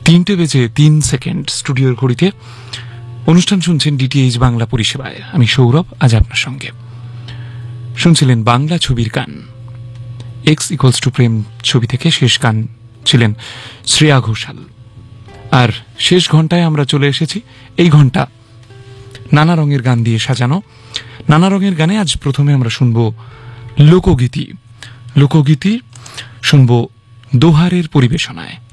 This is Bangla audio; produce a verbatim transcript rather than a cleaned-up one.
তিনটে বেজে তিন সেকেন্ড স্টুডিওর ঘড়িতে। অনুষ্ঠান শুনছেন ডিটিএইচ বাংলা পরিষেবায়। আমি সৌরভ, আজ আপনার সঙ্গে। শুনছিলেন বাংলা ছবির গান। এক্স ইকুয়ালস টু প্রেম ছবি থেকে শেষ গান ছিলেন শ্রেয়া ঘোষাল। আর শেষ ঘন্টায় আমরা চলে এসেছি। এই ঘন্টা নানা রঙের গান দিয়ে সাজানো। নানা রঙের গানে আজ প্রথমে আমরা শুনব লোকগীতি। লোকগীতি শুনব দোহারের পরিবেশনায়।